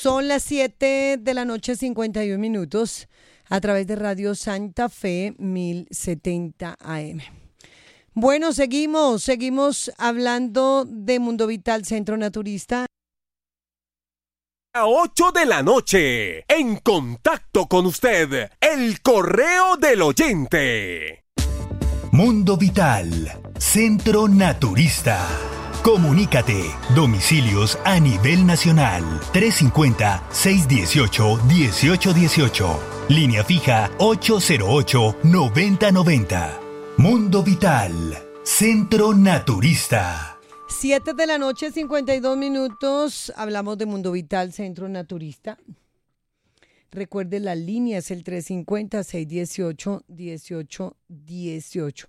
Son las 7 de la noche, 51 minutos, a través de Radio Santa Fe 1070 AM. Bueno, seguimos hablando de Mundo Vital Centro Naturista. A 8 de la noche, en contacto con usted, el correo del oyente. Mundo Vital Centro Naturista. Comunícate. Domicilios a nivel nacional. 350-618-1818. Línea fija 808-9090. Mundo Vital Centro Naturista. 7 de la noche, 52 minutos. Hablamos de Mundo Vital Centro Naturista. Recuerde, la línea es el 350-618-1818.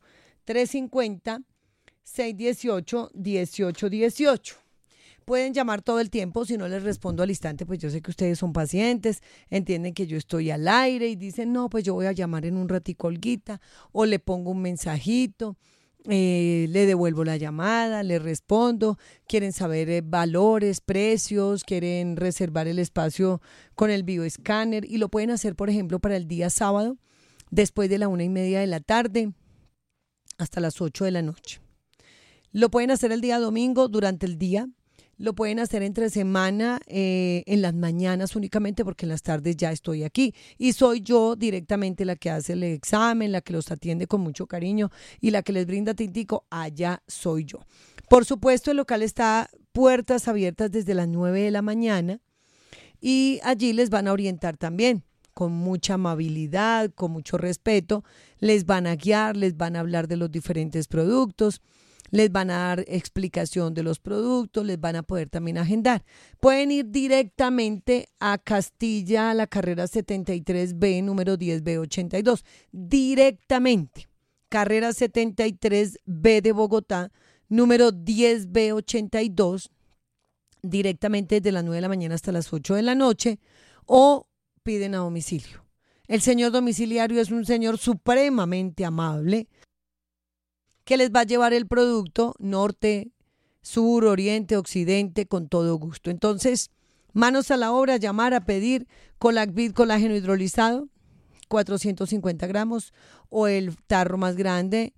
350-618-1818. Pueden llamar todo el tiempo. Si no les respondo al instante, pues yo sé que ustedes son pacientes, entienden que yo estoy al aire y dicen, no, pues yo voy a llamar en un ratico olguita, o le pongo un mensajito, le devuelvo la llamada, le respondo. Quieren saber valores, precios, quieren reservar el espacio con el bioescáner, y lo pueden hacer, por ejemplo, para el día sábado, después de la 1:30 de la tarde hasta las 8 de la noche. Lo pueden hacer el día domingo durante el día. Lo pueden hacer entre semana, en las mañanas únicamente, porque en las tardes ya estoy aquí. Y soy yo directamente la que hace el examen, la que los atiende con mucho cariño y la que les brinda tintico. Allá soy yo. Por supuesto, el local está puertas abiertas desde las 9 de la mañana y allí les van a orientar también. Con mucha amabilidad, con mucho respeto, les van a guiar, les van a hablar de los diferentes productos. Les van a dar explicación de los productos, les van a poder también agendar. Pueden ir directamente a Castilla, a la carrera 73B, número 10B82. Directamente. Carrera 73B de Bogotá, número 10B82. Directamente desde las 9 de la mañana hasta las 8 de la noche. O piden a domicilio. El señor domiciliario es un señor supremamente amable, que les va a llevar el producto norte, sur, oriente, occidente, con todo gusto. Entonces, manos a la obra, llamar a pedir Colacvid colágeno hidrolizado, 450 gramos, o el tarro más grande,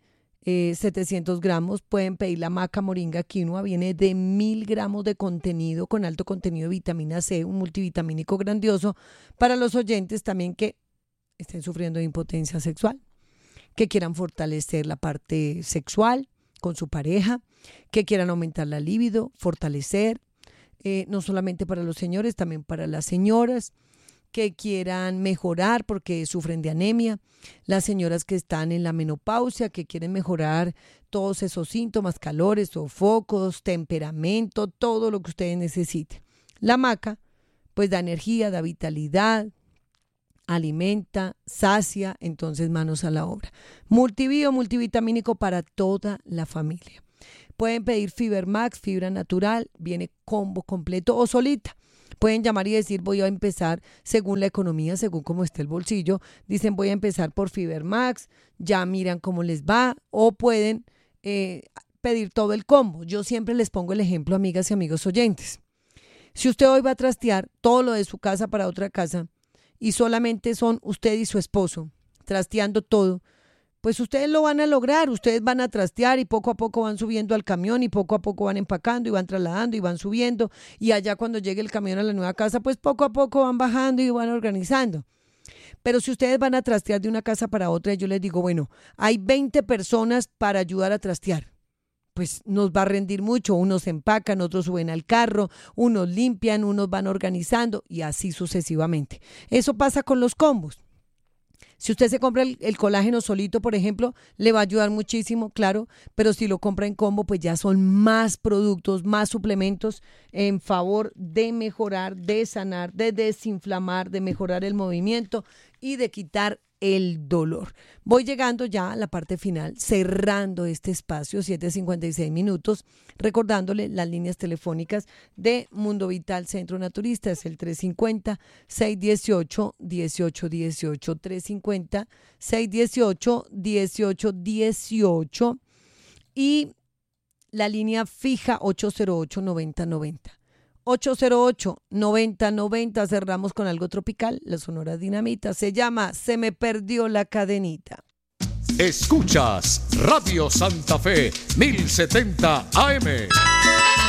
700 gramos. Pueden pedir la maca moringa quinoa, viene de 1000 gramos de contenido, con alto contenido de vitamina C, un multivitamínico grandioso para los oyentes también que estén sufriendo de impotencia sexual, que quieran fortalecer la parte sexual con su pareja, que quieran aumentar la libido, fortalecer, no solamente para los señores, también para las señoras, que quieran mejorar porque sufren de anemia, las señoras que están en la menopausia, que quieren mejorar todos esos síntomas, calores, sofocos, temperamento, todo lo que ustedes necesiten. La maca, pues da energía, da vitalidad, alimenta, sacia, entonces manos a la obra. Multivio, multivitamínico para toda la familia. Pueden pedir Fibermax, fibra natural, viene combo completo o solita. Pueden llamar y decir, voy a empezar según la economía, según cómo esté el bolsillo. Dicen, voy a empezar por Fibermax, ya miran cómo les va, o pueden pedir todo el combo. Yo siempre les pongo el ejemplo, amigas y amigos oyentes. Si usted hoy va a trastear todo lo de su casa para otra casa, y solamente son usted y su esposo trasteando todo, pues ustedes lo van a lograr. Ustedes van a trastear y poco a poco van subiendo al camión y poco a poco van empacando y van trasladando y van subiendo, y allá cuando llegue el camión a la nueva casa, pues poco a poco van bajando y van organizando. Pero si ustedes van a trastear de una casa para otra, yo les digo, bueno, hay 20 personas para ayudar a trastear. Pues nos va a rendir mucho. Unos empacan, otros suben al carro, unos limpian, unos van organizando y así sucesivamente. Eso pasa con los combos. Si usted se compra el colágeno solito, por ejemplo, le va a ayudar muchísimo, claro, pero si lo compra en combo, pues ya son más productos, más suplementos en favor de mejorar, de sanar, de desinflamar, de mejorar el movimiento y de quitar el dolor. Voy llegando ya a la parte final, cerrando este espacio, 7:56 minutos, recordándole las líneas telefónicas de Mundo Vital Centro Naturista. Es el 350-618-1818, 350-618-1818 y la línea fija 808-9090. 808-9090. Cerramos con algo tropical, la Sonora Dinamita. Se llama Se me perdió la cadenita. Escuchas Radio Santa Fe 1070 AM.